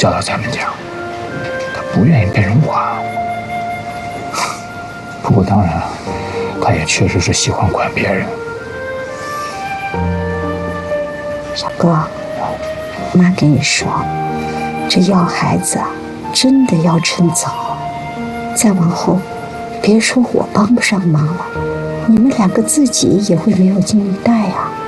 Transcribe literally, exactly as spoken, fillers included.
叫到咱们家，他不愿意被人管。不过当然，他也确实是喜欢管别人。 小哥，妈跟你说，这要孩子啊，真的要趁早。再往后，别说我帮不上忙了，你们两个自己也会没有金鱼带啊。